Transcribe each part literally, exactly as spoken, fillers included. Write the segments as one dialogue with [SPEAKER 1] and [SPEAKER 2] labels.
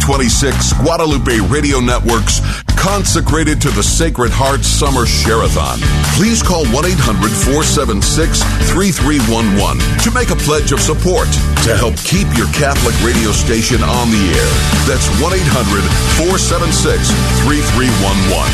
[SPEAKER 1] twenty-six Guadalupe Radio Network's Consecrated to the Sacred Heart Summer Share-a-thon. Please call one eight hundred four seven six three three one one to make a pledge of support to help keep your Catholic radio station on the air. That's one eight hundred four seven six three three one one.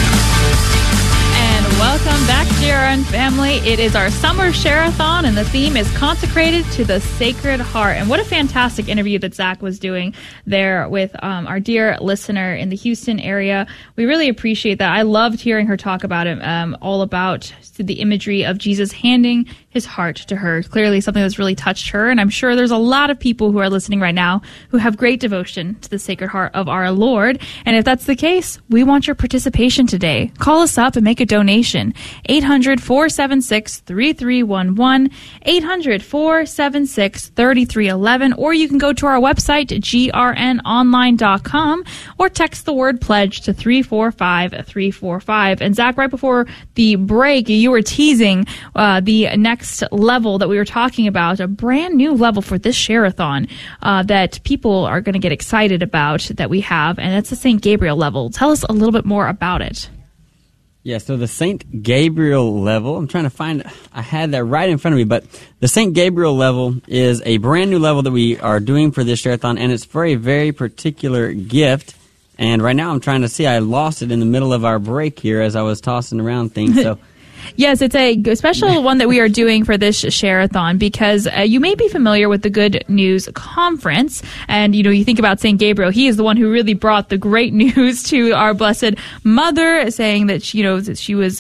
[SPEAKER 2] Welcome back, J R N family. It is our summer share-a-thon, and the theme is Consecrated to the Sacred Heart. And what a fantastic interview that Zach was doing there with um, our dear listener in the Houston area. We really appreciate that. I loved hearing her talk about it, um, all about the imagery of Jesus handing his heart to her. Clearly something that's really touched her, and I'm sure there's a lot of people who are listening right now who have great devotion to the Sacred Heart of our Lord. And if that's the case, we want your participation today. Call us up and make a donation. eight hundred four seven six three three one one, eight hundred four seven six three three one one, or you can go to our website, G R N online dot com, or text the word pledge to three four five three four five. And Zach, right before the break, you were teasing uh, the next level that we were talking about, a brand new level for this share-a-thon uh, that people are going to get excited about that we have, and that's the Saint Gabriel level. Tell us a little bit more about it.
[SPEAKER 3] Yeah, so the Saint Gabriel level, I'm trying to find, I had that right in front of me, but the Saint Gabriel level is a brand new level that we are doing for this share-a-thon, and it's for a very particular gift. And right now I'm trying to see, I lost it in the middle of our break here as I was tossing around things, so...
[SPEAKER 2] Yes, it's a special one that we are doing for this share-a-thon because uh, you may be familiar with the Good News Conference. And, you know, you think about Saint Gabriel. He is the one who really brought the great news to our Blessed Mother, saying that, you know, that she was...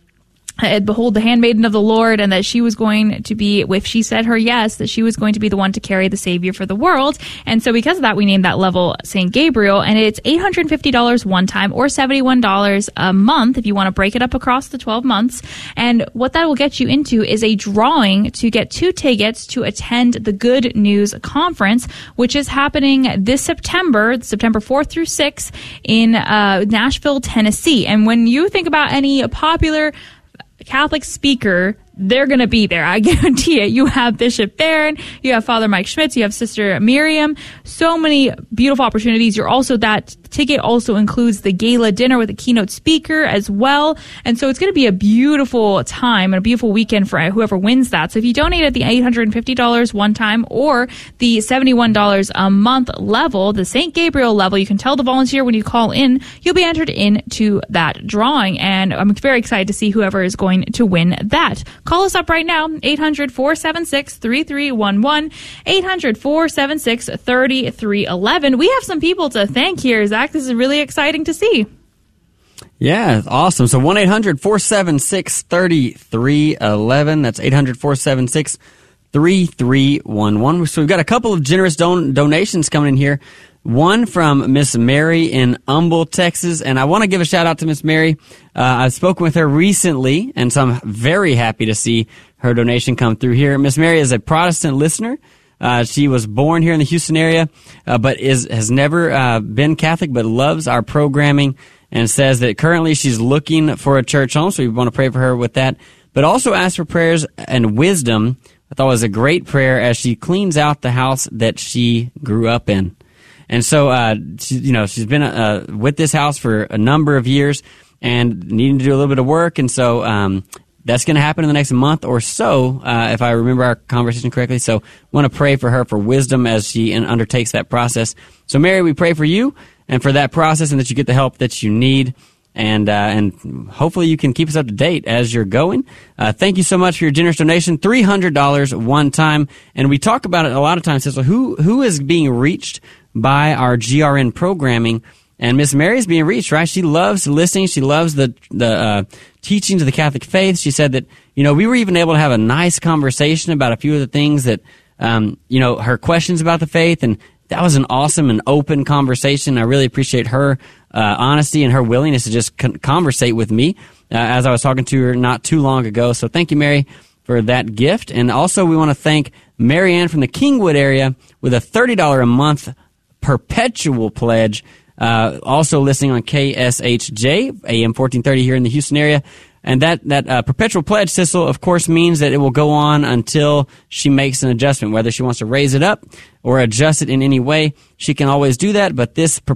[SPEAKER 2] Uh, behold the handmaiden of the Lord, and that she was going to be, if she said her yes, that she was going to be the one to carry the Savior for the world. And so because of that, we named that level Saint Gabriel, and it's eight hundred fifty dollars one time or seventy-one dollars a month if you want to break it up across the twelve months. And what that will get you into is a drawing to get two tickets to attend the Good News Conference, which is happening this September, September fourth through sixth in uh, Nashville, Tennessee. And when you think about any popular Catholic speaker, they're going to be there. I guarantee it. You have Bishop Barron, you have Father Mike Schmitz, you have Sister Miriam. So many beautiful opportunities. You're also, that ticket also includes the gala dinner with a keynote speaker as well. And so it's going to be a beautiful time and a beautiful weekend for whoever wins that. So if you donate at the eight hundred fifty dollars one time or the seventy-one dollars a month level, the Saint Gabriel level, you can tell the volunteer when you call in, you'll be entered into that drawing. And I'm very excited to see whoever is going to win that. Call us up right now, eight hundred four seven six three three one one, eight hundred four seven six three three one one. We have some people to thank here, Zach. This is really exciting to see.
[SPEAKER 3] Yeah, awesome. So one eight hundred four seven six three three one one. That's eight hundred four seven six three three one one. So we've got a couple of generous don- donations coming in here. One from Miss Mary in Humble, Texas, and I want to give a shout out to Miss Mary. Uh, I've spoken with her recently, and so I'm very happy to see her donation come through here. Miss Mary is a Protestant listener. Uh, she was born here in the Houston area, uh, but is has never uh, been Catholic, but loves our programming, and says that currently she's looking for a church home, so we want to pray for her with that. But also ask for prayers and wisdom. I thought it was a great prayer as she cleans out the house that she grew up in. And so, uh, she, you know, she's been uh, with this house for a number of years and needing to do a little bit of work. And so um, that's going to happen in the next month or so, uh, if I remember our conversation correctly. So want to pray for her for wisdom as she undertakes that process. So, Mary, we pray for you and for that process, and that you get the help that you need. And uh, and hopefully you can keep us up to date as you're going. Uh, thank you so much for your generous donation, three hundred dollars one time. And we talk about it a lot of times, Cecil, who who is being reached by our G R N programming. And Miss Mary is being reached, right? She loves listening. She loves the the uh, teachings of the Catholic faith. She said that, you know, we were even able to have a nice conversation about a few of the things that, um, you know, her questions about the faith. And that was an awesome and open conversation. I really appreciate her uh, honesty and her willingness to just con- conversate with me uh, as I was talking to her not too long ago. So thank you, Mary, for that gift. And also we want to thank Mary Ann from the Kingwood area with a thirty dollars a month perpetual pledge. Uh, also listening on K S H J, A M fourteen thirty here in the Houston area. And that, that uh, perpetual pledge, Cecil, of course, means that it will go on until she makes an adjustment. Whether she wants to raise it up or adjust it in any way, she can always do that. But this